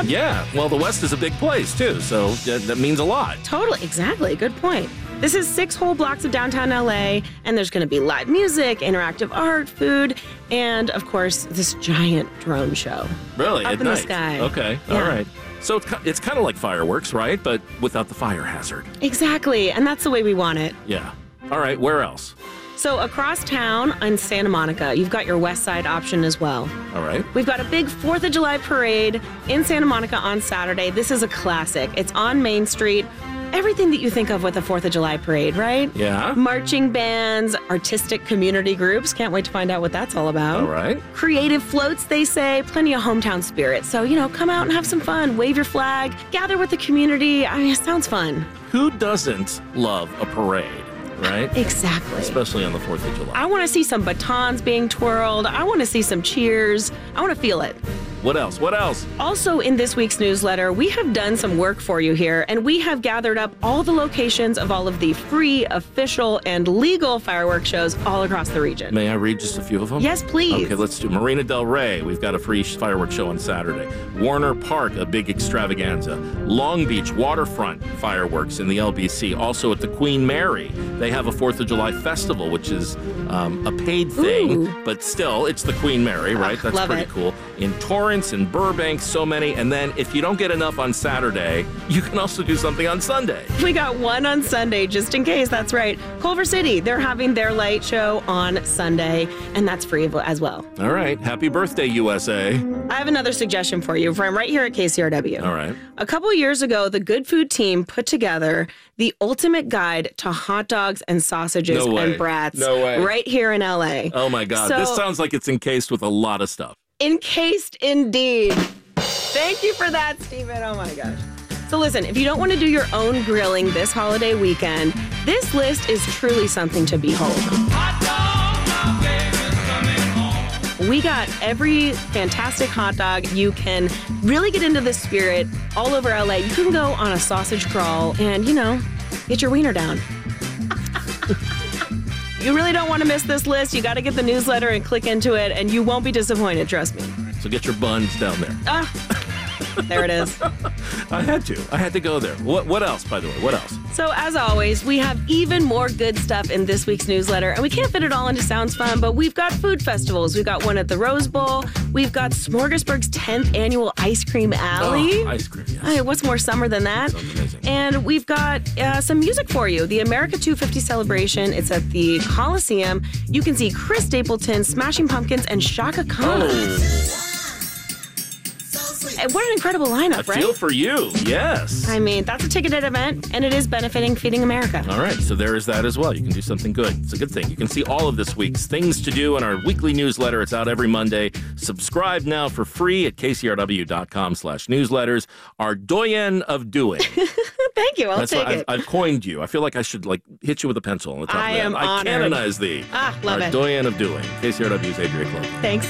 up? Yeah, well, the West is a big place, too, so that means a lot. Totally, exactly. Good point. This is 6 whole blocks of downtown LA, and there's going to be live music, interactive art, food, and, of course, this giant drone show. Really? Up At in the night? sky. Okay, Yeah. all right. So it's kind of like fireworks, right? But without the fire hazard. Exactly, and that's the way we want it. Yeah. All right, where else? So across town in Santa Monica, you've got your West Side option as well. All right. We've got a big 4th of July parade in Santa Monica on Saturday. This is a classic. It's on Main Street. Everything that you think of with a 4th of July parade, right? Yeah. Marching bands, artistic community groups. Can't wait to find out what that's all about. All right. Creative floats, they say. Plenty of hometown spirit. So, come out and have some fun. Wave your flag. Gather with the community. I mean, it sounds fun. Who doesn't love a parade, right? Exactly. Especially on the 4th of July. I want to see some batons being twirled. I want to see some cheers. I want to feel it. What else? What else? Also, in this week's newsletter, we have done some work for you here, and we have gathered up all the locations of all of the free, official, and legal fireworks shows all across the region. May I read just a few of them? Yes, please. Okay, let's do Marina Del Rey. We've got a free fireworks show on Saturday. Warner Park, a big extravaganza. Long Beach Waterfront fireworks in the LBC. Also at the Queen Mary, they have a 4th of July festival, which is a paid thing, but still, it's the Queen Mary, right? That's love pretty it. cool. In Torrance and Burbank, so many. And then if you don't get enough on Saturday, you can also do something on Sunday. We got one on Sunday, just in case. That's right. Culver City, they're having their light show on Sunday, and that's free as well. All right. Happy birthday, USA. I have another suggestion for you from right here at KCRW. All right. A couple years ago, the Good Food team put together the ultimate guide to hot dogs and sausages No way. and brats No way. right here in LA. Oh, my God. So- This sounds like it's encased with a lot of stuff. Encased indeed. Thank you for that, Stephen. Oh my gosh. So listen, if you don't want to do your own grilling this holiday weekend, this list is truly something to behold. We got every fantastic hot dog. You can really get into the spirit all over LA. You can go on a sausage crawl and, get your wiener down. You really don't want to miss this list. You got to get the newsletter and click into it, and you won't be disappointed, trust me. So get your buns down there. There it is. I had to go there. What else, by the way? What else? So as always, we have even more good stuff in this week's newsletter, and we can't fit it all into Sounds Fun, but we've got food festivals. We've got one at the Rose Bowl. We've got Smorgasburg's 10th annual Ice Cream Alley. Oh, ice cream, yes. Hey, what's more summer than that? Sounds amazing. And we've got some music for you. The America 250 celebration. It's at the Coliseum. You can see Chris Stapleton, Smashing Pumpkins, and Shaka Khan. And what an incredible lineup, I right? feel for you. Yes. I mean, that's a ticketed event, and it is benefiting Feeding America. All right, so there is that as well. You can do something good. It's a good thing. You can see all of this week's things to do in our weekly newsletter. It's out every Monday. Subscribe now for free at kcrw.com/newsletters. Our doyen of doing. Thank you. I'll take it. I've coined you. I feel like I should hit you with a pencil on the top I of that. am I honored. canonize thee. Love Our it. doyen of doing. KCRW's Adria Clover. Thanks.